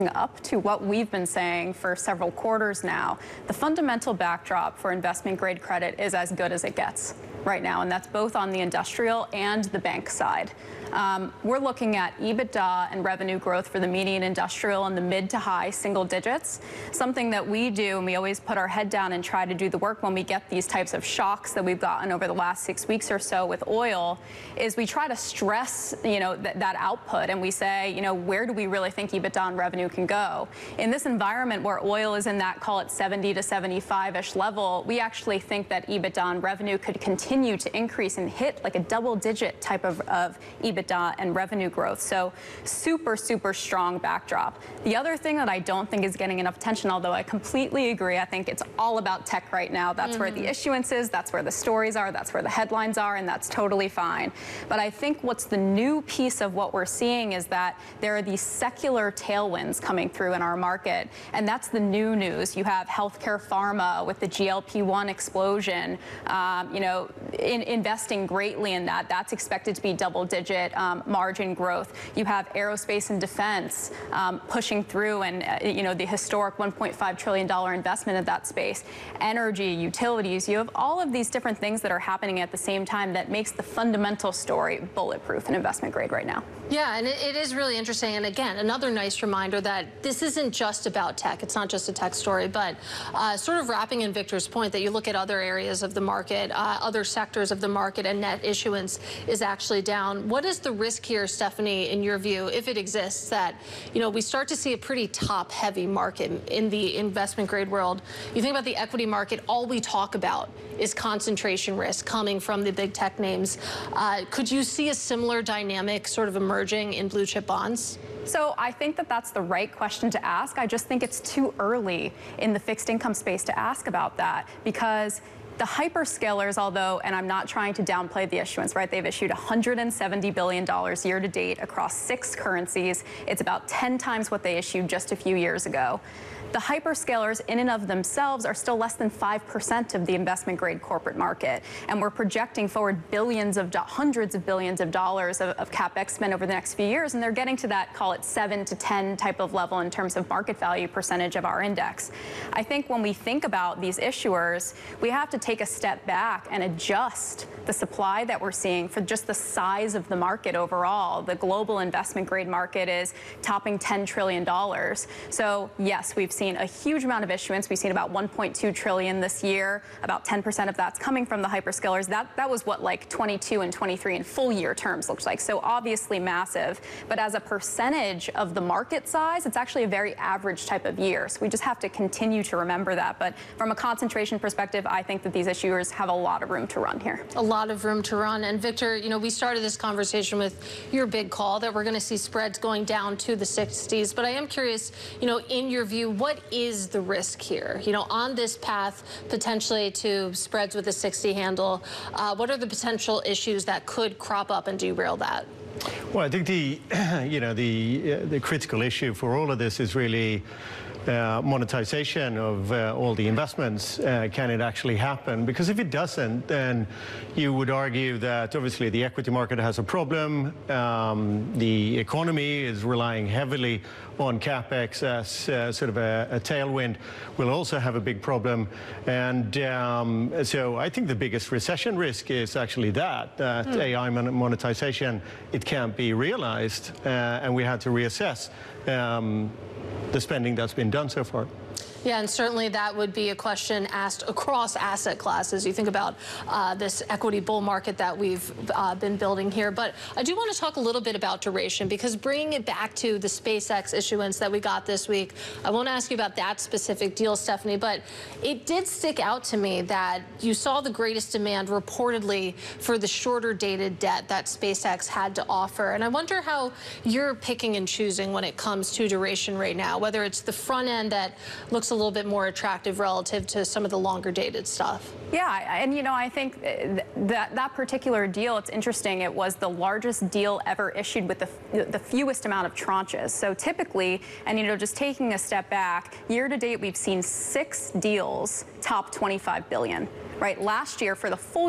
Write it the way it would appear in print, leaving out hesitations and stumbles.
up to what we've been saying for several quarters now. The fundamental backdrop for investment grade credit is as good as it gets right now, and that's both on the industrial and the bank side. We're looking at EBITDA and revenue growth for the median industrial in the mid to high single digits. Something that we do, and we always put our head down and try to do the work when we get these types of shocks that we've gotten over the last 6 weeks or so with oil, is we try to stress, that output, and we say, where do we really think EBITDA and revenue can go? In this environment where oil is in that, call it 70 to 75-ish level, we actually think that EBITDA and revenue could continue to increase and hit like a double-digit type of EBITDA and revenue growth. So super, super strong backdrop. The other thing that I don't think is getting enough attention, although I completely agree, I think it's all about tech right now. That's where the issuance is, that's where the stories are, that's where the headlines are, and that's totally fine. But I think what's the new piece of what we're seeing is that there are these secular tailwinds coming through in our market, and that's the new news. You have healthcare pharma with the GLP-1 explosion, investing greatly in that. That's expected to be double-digit margin growth. You have aerospace and defense pushing through, and the historic $1.5 trillion investment in that space. Energy, utilities. You have all of these different things that are happening at the same time that makes the fundamental story bulletproof in investment grade right now. Yeah, and it is really interesting. And again, another nice reminder that this isn't just about tech. It's not just a tech story, but sort of wrapping in Victor's point that you look at other areas of the market, other sectors of the market, and net issuance is actually down. What is the risk here, Stephanie, in your view, if it exists, that we start to see a pretty top-heavy market in the investment grade world? You think about the equity market, all we talk about is concentration risk coming from the big tech names. Could you see a similar dynamic sort of emerging in blue chip bonds? So I think that that's the right question to ask. I just think it's too early in the fixed income space to ask about that, because the hyperscalers, although, and I'm not trying to downplay the issuance, right? They've issued $170 billion year to date across 6 currencies. It's about 10 times what they issued just a few years ago. The hyperscalers in and of themselves are still less than 5% of the investment grade corporate market. And we're projecting forward hundreds of billions of dollars of CapEx spend over the next few years. And they're getting to that, call it 7 to 10 type of level in terms of market value percentage of our index. I think when we think about these issuers, we have to take a step back and adjust the supply that we're seeing for just the size of the market overall. The global investment grade market is topping $10 trillion. So yes, we've seen a huge amount of issuance. We've seen about $1.2 trillion this year. About 10% of that's coming from the hyperscalers. That was what like 22 and 23 in full year terms looks like. So obviously massive. But as a percentage of the market size, it's actually a very average type of year. So we just have to continue to remember that. But from a concentration perspective, I think that these issuers have a lot of room to run here. A lot of room to run. And Victor, we started this conversation with your big call that we're going to see spreads going down to the 60s. But I am curious, in your view, what is the risk here? On this path potentially to spreads with a 60 handle, what are the potential issues that could crop up and derail that? Well, I think the critical issue for all of this is really monetization of all the investments. Can it actually happen? Because if it doesn't, then you would argue that obviously the equity market has a problem. The economy is relying heavily on capex as sort of a tailwind. Will also have a big problem. And so I think the biggest recession risk is actually that AI monetization, it can't be realized, and we had to reassess the spending that's been done so far. Yeah, and certainly that would be a question asked across asset classes. You think about this equity bull market that we've been building here. But I do want to talk a little bit about duration, because bringing it back to the SpaceX issuance that we got this week, I won't ask you about that specific deal, Stephanie, but it did stick out to me that you saw the greatest demand reportedly for the shorter dated debt that SpaceX had to offer. And I wonder how you're picking and choosing when it comes to duration right now, whether it's the front end that looks a little bit more attractive relative to some of the longer dated stuff. Yeah, and I think that particular deal, it's interesting, it was the largest deal ever issued with the fewest amount of tranches. So typically, and just taking a step back, year to date we've seen 6 deals top 25 billion, right? Last year for the full